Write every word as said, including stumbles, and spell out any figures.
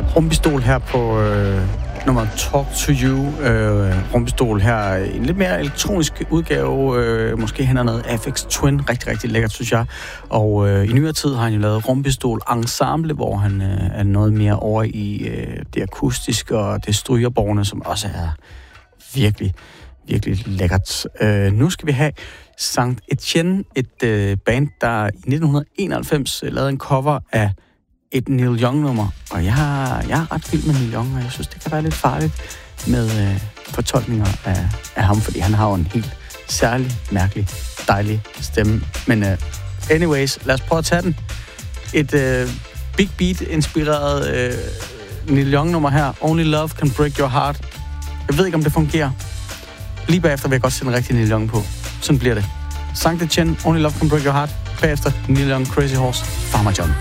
Rumpistol her på øh, nummer Talk to You. Øh, Rumpistol her i en lidt mere elektronisk udgave. Øh, måske han har noget Aphex Twin. Rigtig, rigtig lækkert, synes jeg. Og øh, i nyere tid har han jo lavet Rumpistol Ensemble, hvor han øh, er noget mere over i øh, det akustiske og det strygerborgerne, som også er virkelig, virkelig lækkert. Øh, nu skal vi have Sankt Etienne, et øh, band, der i nitten enoghalvfems lavede en cover af et Neil Young-nummer, og jeg, jeg er ret vild med Neil Young, og jeg synes, det kan være lidt farligt med øh, fortolkninger af, af ham, fordi han har jo en helt særlig, mærkelig, dejlig stemme. Men uh, anyways, lad os prøve at tage den. Et øh, big beat-inspireret øh, Neil Young-nummer her, Only Love Can Break Your Heart. Jeg ved ikke, om det fungerer. Lige bagefter vil jeg godt sætte en rigtig Neil Young på. Sådan bliver det. Sankt Etienne, Only Love Can Break Your Heart. Bagefter Neil Young, Crazy Horse, Farmer John.